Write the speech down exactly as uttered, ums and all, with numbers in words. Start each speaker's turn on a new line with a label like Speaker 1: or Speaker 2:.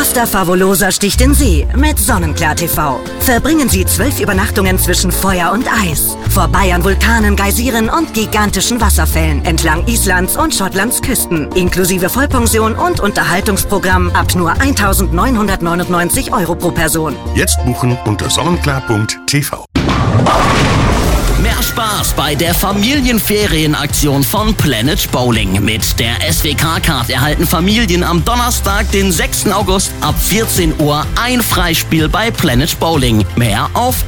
Speaker 1: Costa Favolosa sticht in See mit Sonnenklar T V. Verbringen Sie zwölf Übernachtungen zwischen Feuer und Eis. Vorbei an Vulkanen, Geysiren und gigantischen Wasserfällen entlang Islands und Schottlands Küsten. Inklusive Vollpension und Unterhaltungsprogramm ab nur eintausendneunhundertneunundneunzig Euro pro Person.
Speaker 2: Jetzt buchen unter sonnenklar punkt t v.
Speaker 3: Mehr Spaß bei der Familienferienaktion von Planet Bowling. Mit der S W K-Card erhalten Familien am Donnerstag, den sechsten August ab vierzehn Uhr ein Freispiel bei Planet Bowling. Mehr auf